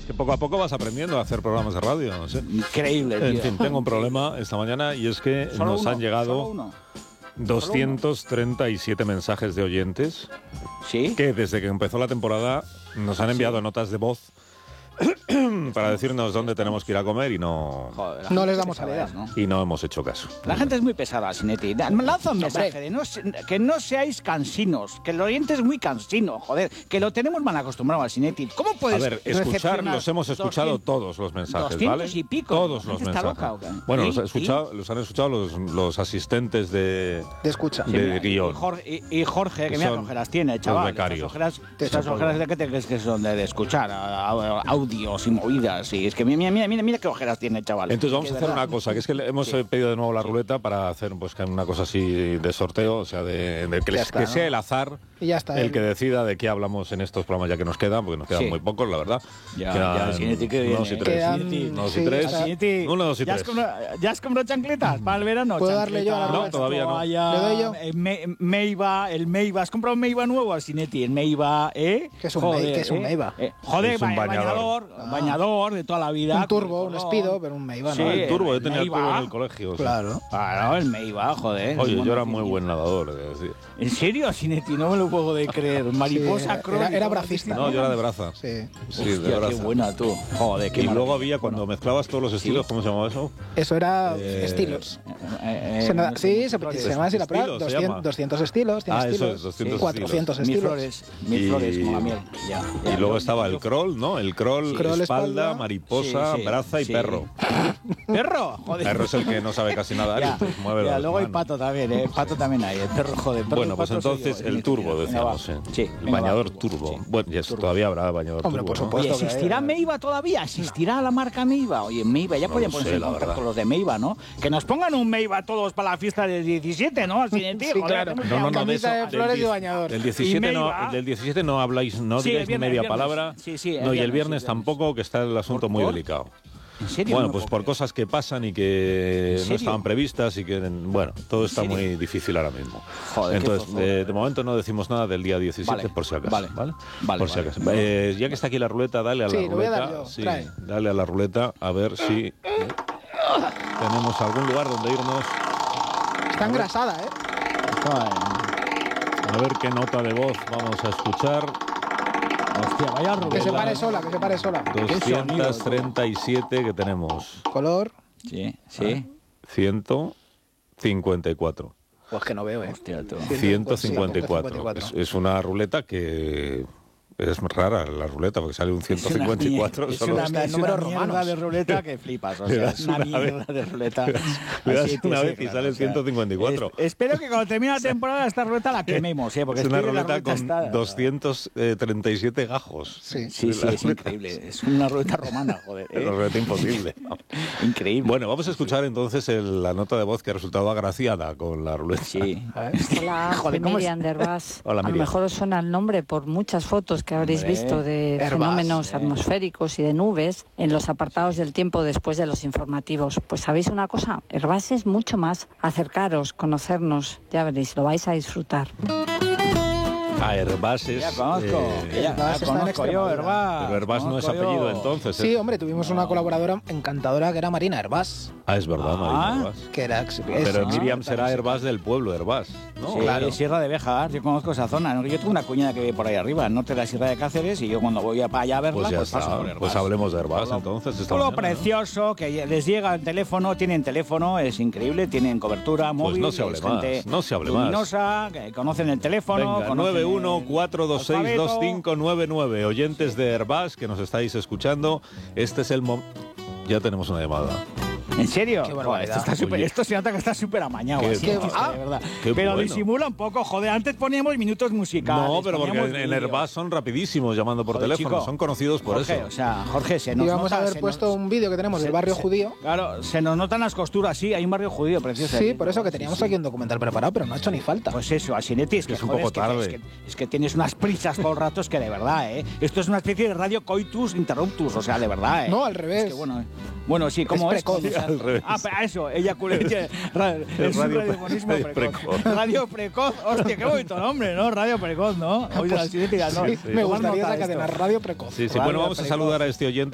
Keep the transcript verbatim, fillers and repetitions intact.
Que poco a poco vas aprendiendo a hacer programas de radio, no sé. Increíble, tío. En fin, tengo un problema esta mañana y es que Solo nos uno, han llegado doscientos treinta y siete mensajes de oyentes. ¿Sí? Que desde que empezó la temporada nos han enviado ¿Sí? notas de voz para decirnos dónde tenemos que ir a comer y no... Joder, no les damos salidas, ¿no? Y no hemos hecho caso. La gente es muy pesada, Sinetti. Lanza un mensaje de no, que no seáis cansinos, que el oyente es muy cansino, joder, que lo tenemos mal acostumbrado al Sinetti. ¿Cómo puedes A ver, escuchar, los hemos escuchado doscientos, todos los mensajes, doscientos ¿vale? y pico. Todos ¿La los gente está mensajes. loca, ¿o qué? Bueno, ¿Sí? los, he escuchado, los han escuchado los, los asistentes de... De escucha. De Sí, guión. Y Jorge, y, y Jorge que mira qué ojeras tiene, chaval. becarios. Estas ojeras, estas ojeras de qué te crees que son de, de escuchar a, a, audios y movidas. Y es que mira, mira, mira, mira qué ojeras tiene, chaval. Entonces vamos que a hacer verdad. una cosa, que es que le hemos Sí. pedido de nuevo la ruleta para hacer pues que una cosa así de sorteo, o sea, de, de que, les- está, que ¿no? sea el azar Y ya está. el que decida de qué hablamos en estos programas ya que nos quedan, porque nos quedan Sí. muy pocos, la verdad. Ya, Quedan ya, el Sinetti que viene. unos y tres. Quedan- Unos sí, y tres. o sea, Sinetti, Uno, dos y ¿ya has tres. comprado- ¿Ya has comprado chancletas para el verano? ¿Puedo darle yo a la Chancletas, ruleta? No, todavía no. toalla, ¿Le doy yo? eh, Me- Meiva, el Meiva. ¿Has comprado un Meiva nuevo al Sinetti? El Meiva, ¿eh? ¿Qué es un Joder, Mei- qué es un ¿eh? Meiva? Eh, joder, Es un ba- bañador. bañador. Un bañador de toda la vida. Un turbo, un Color. Speedo, pero un Meiva, Sí, ¿no? El turbo, yo el tenía el Meiva. turbo en el colegio. sí. Claro. Claro, el Meiva, joder. Oye, Es yo era bueno, muy sí. buen nadador. es decir. ¿En serio, Sinetti? No me lo puedo de creer. Mariposa Sí, era- crónica. era bracista. No, yo era de braza. Sí. Sí, de Hostia, qué braza. buena tú. Joder, qué Y luego maravilla. había, cuando mezclabas todos los estilos, ¿cómo se llamaba eso? Eso era Eh, estilos. Eh, eh, Se nada- no sé, sí, se, flores. se llama así la palabra. Estilos, se llama. doscientos, doscientos estilos. Tiene Ah, eso estilos. es, doscientos cuatrocientos Mil estilos. flores, mil Y- flores como la miel. Ya, Y ya, luego yo- estaba el yo- crawl, ¿no? El crawl, Crawl, espalda, espalda. mariposa, Sí, sí, braza y sí. perro. ¿Perro? Joder. Perro es el que no sabe casi nada, Ya, pues mueve ya, las luego hay manos. pato también, ¿eh? Pato también hay, el perro, joder. Perro Bueno, y pues pato soy entonces yo, el eh, turbo, venga, decíamos, va. ¿eh? Sí, El venga, va, bañador turbo. sí. Bueno, y eso todavía habrá bañador Hombre, turbo, por ¿no? supuesto. Oye, ¿existirá Meiva todavía? ¿Existirá la marca Meiva? Oye, Meiva, ya No podían lo ponerse sé, en la contacto verdad. con los de Meiva, ¿no? Que nos pongan un Meiva todos para la fiesta del diecisiete, ¿no? Así de ti, Sí, joder, claro. hacemos No, no, ya no, de eso. Camisa de del flores y diez- bañador. Del diecisiete, Y no, Meiva. del diecisiete no habláis, no Sí, digáis el viernes, media el viernes. palabra. Sí, sí, el no, y el viernes, viernes sí, el viernes. tampoco, que está el asunto muy ¿Por? delicado. ¿En serio? Bueno, No me pues puedo por creer. cosas que pasan y que ¿En no serio? estaban previstas y que, bueno, todo está serio? muy difícil ahora mismo. Joder, qué Entonces, forzudo. eh, de momento no decimos nada del día diecisiete, Vale, por si acaso. vale, ¿vale? vale, Por si vale. acaso. Eh, ya que está aquí la ruleta, dale a la Sí, lo voy a ruleta. dar yo, Sí, trae. dale a la ruleta a ver si eh, tenemos algún lugar donde irnos. Está engrasada, ¿eh? A ver qué nota de voz vamos a escuchar. Hostia, vaya Que ruleta. se pare sola, que se pare sola. doscientos treinta y siete que tenemos. Color. Sí, sí. ciento cincuenta y cuatro. Pues que no veo, ¿eh? Hostia, tú. ciento cincuenta y ciento cuatro. cincuenta y cuatro. Es, es una ruleta que es rara la ruleta porque sale un ciento cincuenta y cuatro. Es solo una, Está en es números una mierda romanos. de ruleta que flipas. O Le sea, das es una una mierda vez. de ruleta. Le das Así, una sí, vez y claro, sale el o sea, ciento cincuenta y cuatro. es- espero que cuando termine la temporada esta ruleta la quememos, ¿eh? Porque Es una estoy de la ruleta con está- doscientos treinta y siete gajos. Sí. Sí, sí, es increíble. Es una ruleta romana, joder. Es ¿eh? una ruleta imposible. Increíble. Bueno, vamos a escuchar entonces el- la nota de voz que ha resultado agraciada con la ruleta. Sí. Hola, Joder, soy ¿cómo es? Miriam de Herbás. Hola, A lo Miriam. mejor os suena el nombre por muchas fotos que habréis Hombre, visto de Herbás, fenómenos eh. atmosféricos y de nubes en los apartados del tiempo después de los informativos. Pues ¿sabéis una cosa? Herbás es mucho más. Acercaros, conocernos, ya veréis, lo vais a disfrutar. A Herbás es... Ya conozco. eh, ya, Herbás ya está en conozco yo, Extremadura. Herbás. pero Herbás no es conozco yo. apellido entonces. Sí, es- hombre, tuvimos una colaboradora encantadora que era Marina Herbás. Ah, es verdad, Ah. Marina Herbás. Que era... es- Pero es- Miriam es- será Herbás del pueblo de Herbás, ¿no? Sí, Claro. Sierra de Béjar, yo conozco esa zona. Yo tengo una cuñada que vive por ahí arriba, al norte de la Sierra de Cáceres, y yo cuando voy a- para allá a verla, Pues ya pues paso está. por Herbás. Pues hablemos de Herbás Pueblo- entonces. esta Pueblo mañana, ¿no? precioso, que les llega el teléfono, tienen teléfono, es increíble, tienen cobertura móvil. no se hable es más, gente no se hable más. luminosa, que conocen el teléfono. Venga, conocen nueve uno el cuatro dos seis dos alfabeto. cinco nueve nueve. Oyentes de Herbás que nos estáis escuchando. Este es el momento... Ya tenemos una llamada. ¿En serio? Qué Joder, barbaridad. esto, está súper- Oye. esto se nota que está súper amañado. Qué- así, qué- chiste, ah, de verdad. qué Pero bueno. disimula un poco, joder. Antes poníamos minutos musicales. No, pero porque poníamos en, en vídeo. Herbás son rapidísimos llamando por Joder, teléfono. chico. Son conocidos por Jorge, eso. o sea, Jorge, se nos Y vamos nota, a haber se puesto nos- un vídeo que tenemos se- del barrio se- judío. Claro, se nos notan las costuras, sí, hay un barrio judío precioso. Sí, aquí. por eso que Sí, teníamos sí. aquí un documental preparado, pero no ha hecho ni falta. Pues eso, Asinetti, es que Es un joder, poco es que- tarde. Es que, es que tienes unas prisas todo el rato, es que de verdad, ¿eh? Esto es una especie de radio coitus interruptus, o sea, de verdad, ¿eh? No, al revés. Es que, bueno, eh, bueno, sí, ¿cómo es? precoz. O sea, Al revés. Ah, pero eso, ella culé. Es un radio- radiofonismo radio precoz. precoz. Radio precoz, hostia, qué bonito nombre, ¿no? Radio precoz, ¿no? Oye, Pues, Asinetti, no, sí, me tomar gustaría nota esa de cadena esto. Radio Precoz. Sí, sí. Radio Bueno, vamos a precoz. saludar a este oyente